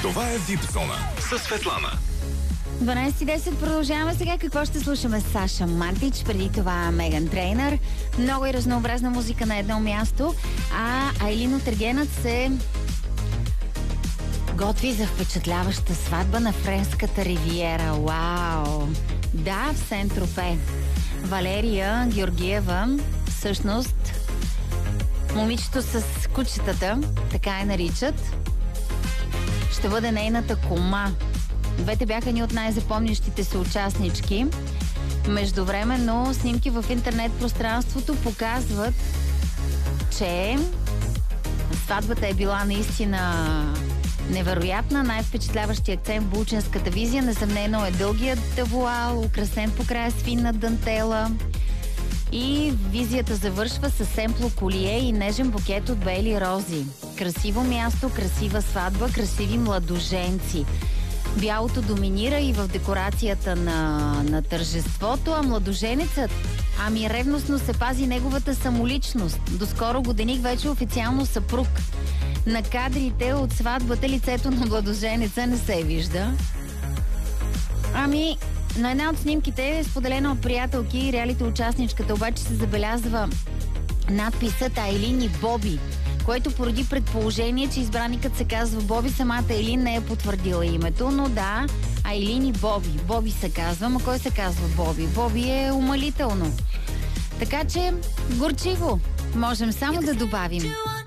Това е Вип зона със Светлана. 12:10 продължаваме сега. Какво ще слушаме? Саша Мантич, преди това Меган Трейнър. Много и разнообразна музика на едно място. А Айлин Отергенът се готви за впечатляваща сватба на френската ривиера. Вау! Да, в Сен-Тропе. Валерия Георгиева, всъщност момичето с кучетата, така я наричат, ще бъде нейната кума. Двете бяха ни от най-запомнящите се участнички. Междувременно снимки в интернет пространството показват, че сватбата е била наистина невероятна. Най-впечатляващия акцент в булченската визия несъмнено е дългият вуал, украсен по края с финна дантела. И визията завършва с семпло колие и нежен букет от бели рози. Красиво място, красива сватба, красиви младоженци. Бялото доминира и в декорацията на тържеството, а младоженецът, ревностно се пази неговата самоличност. Доскоро годеник вече официално съпруг. На кадрите от сватбата лицето на младоженеца не се вижда. На една от снимките е споделена от приятелки и реалите участничката, обаче се забелязва надписът Айлин и Боби, което породи предположение, че избраникът се казва Боби. Самата Айлин не е потвърдила името, но да, Айлин и Боби. Боби се казва, ма кой се казва Боби? Боби е умалително. Така че, горчиво, можем само да добавим.